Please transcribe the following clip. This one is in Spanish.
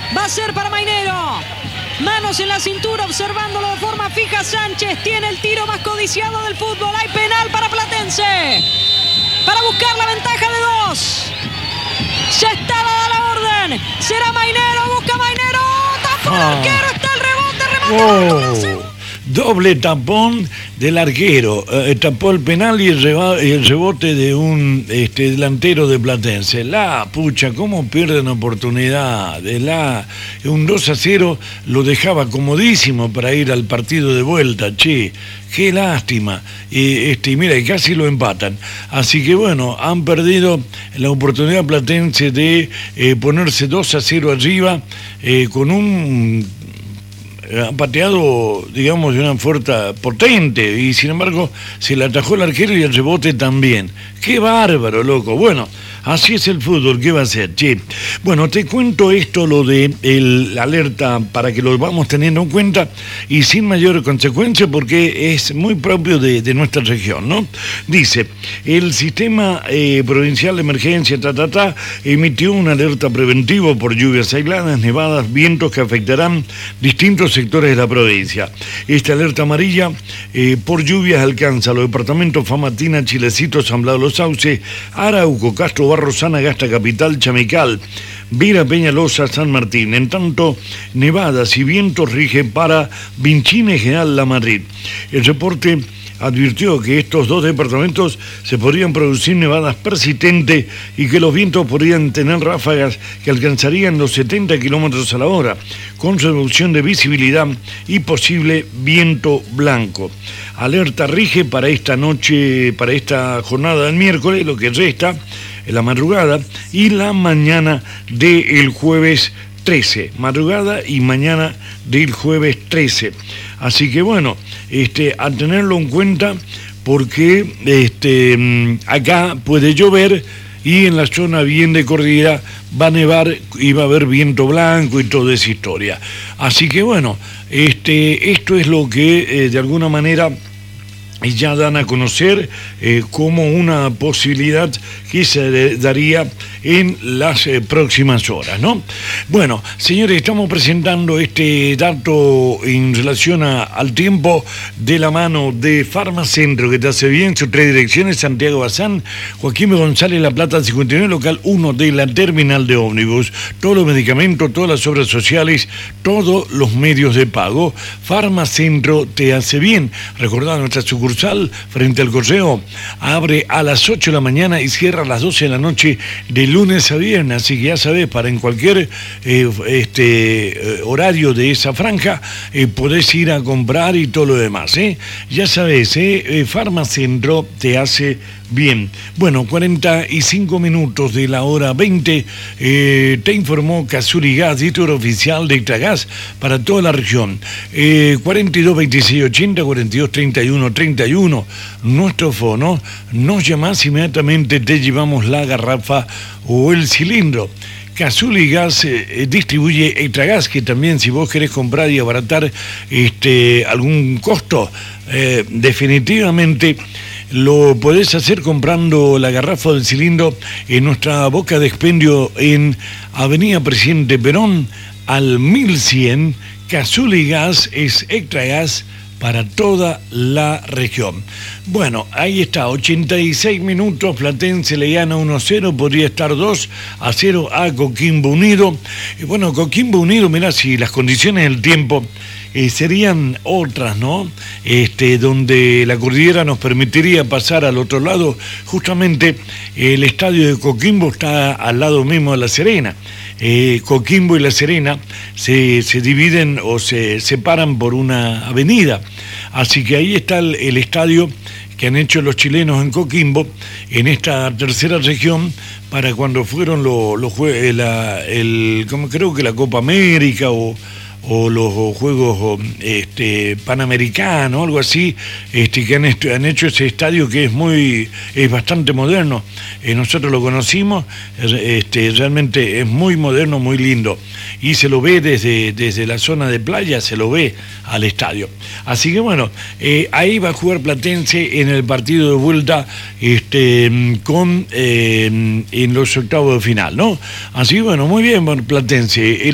Va a ser para Mainero. Manos en la cintura, observándolo de forma fija. Sánchez tiene el tiro más codiciado del fútbol. Hay penal para Platense, para buscar la ventaja de 2. Ya está dada la orden. Será Mainero, busca Mainero. Tapó el arquero, está el rebote. Doble tapón del arquero, tapó el penal y el rebote de un delantero de Platense. La pucha, cómo pierden oportunidad. Un 2-0 lo dejaba comodísimo para ir al partido de vuelta, che. Qué lástima. Mira, y casi lo empatan. Así que bueno, han perdido la oportunidad Platense de ponerse 2-0 arriba con un... ha pateado, digamos, de una fuerza potente y sin embargo se le atajó el arquero y el rebote también. ¡Qué bárbaro, loco! Bueno, así es el fútbol, ¿qué va a ser, che? Bueno, te cuento esto, lo de la alerta, para que lo vamos teniendo en cuenta y sin mayor consecuencia porque es muy propio de nuestra región, ¿no? Dice, el sistema provincial de emergencia, emitió una alerta preventiva por lluvias aisladas, nevadas, vientos que afectarán distintos sectores de la provincia. Esta alerta amarilla por lluvias alcanza a los departamentos Famatina, Chilecito, San Blas de los Sauces, Arauco, Castro, Barros, Antofagasta Capital, Chamical, Vira, Peñalosa, San Martín. En tanto, nevadas y vientos rigen para Vinchines, General La Madrid. El reporte advirtió que estos dos departamentos se podrían producir nevadas persistentes y que los vientos podrían tener ráfagas que alcanzarían los 70 kilómetros a la hora, con reducción de visibilidad y posible viento blanco. Alerta rige para esta noche, para esta jornada del miércoles, lo que resta, en la madrugada y la mañana del jueves 13, madrugada y mañana del jueves 13. Así que bueno, a tenerlo en cuenta porque acá puede llover y en la zona bien de cordillera va a nevar y va a haber viento blanco y toda esa historia. Así que bueno, esto es lo que de alguna manera ya dan a conocer como una posibilidad que se daría en las próximas horas, ¿no? Bueno, señores, estamos presentando este dato en relación al tiempo de la mano de Farmacentro, que te hace bien, sus 3 direcciones, Santiago Bazán, Joaquín González, La Plata 59, local 1 de la terminal de ómnibus. Todos los medicamentos, todas las obras sociales, todos los medios de pago. Farmacentro te hace bien. Recordad, nuestra sucursal frente al correo abre a las 8 de la mañana y cierra a las 12 de la noche de lunes a viernes, así que ya sabés, para en cualquier horario de esa franja podés ir a comprar y todo lo demás, ya sabés, Farmacentro te hace bien. Bueno, 45 minutos de la hora 20, te informó Cazuri Gas, editor oficial de Extragas para toda la región. 42 26 80 42 31 31, nuestro fono. Nos llamás, inmediatamente te llevamos la garrafa o el cilindro. Cazuri Gas distribuye Extragas, que también si vos querés comprar y abaratar algún costo, definitivamente lo podés hacer comprando la garrafa del cilindro en nuestra boca de expendio en Avenida Presidente Perón al 1100. Cazuri Gas es Extragas para toda la región. Bueno, ahí está, 86 minutos, Platense le gana 1-0, podría estar 2-0 a Coquimbo Unido. Y bueno, Coquimbo Unido, mirá, si las condiciones del tiempo serían otras, ¿no? Donde la cordillera nos permitiría pasar al otro lado. Justamente el estadio de Coquimbo está al lado mismo de La Serena. Coquimbo y La Serena se dividen o se separan por una avenida. Así que ahí está el estadio que han hecho los chilenos en Coquimbo, en esta tercera región, para cuando fueron los juegos, como creo que la Copa América o los Juegos Panamericanos, algo así, que han hecho ese estadio que es bastante moderno. Nosotros lo conocimos, realmente es muy moderno, muy lindo. Y se lo ve desde la zona de playa, se lo ve al estadio. Así que bueno, ahí va a jugar Platense en el partido de vuelta en los octavos de final, ¿no? Así que bueno, muy bien, Platense.